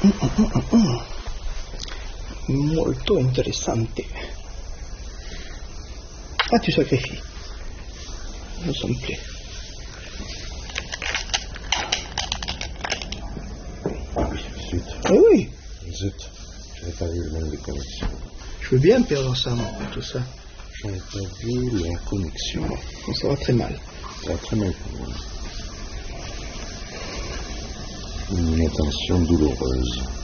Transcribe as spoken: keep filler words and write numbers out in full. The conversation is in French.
Mm, mm, mm, mm. Molto interessante. Ah, tu sacrifies. Non, ça me plaît. Zut. Ah oui. Zut. Je n'ai pas vu le manque de connexion. Je veux bien perdre ça, moi, tout ça. Je n'ai pas vu la connexion. Ça va très mal. Ça va très mal. Une attention douloureuse.